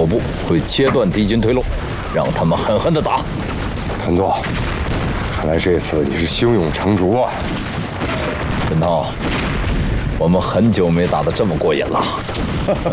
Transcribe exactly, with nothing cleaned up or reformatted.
后部会切断敌军退路，让他们狠狠地打。 团座，看来这次你是胸有成竹啊！ 陈涛，我们很久没打得这么过瘾了。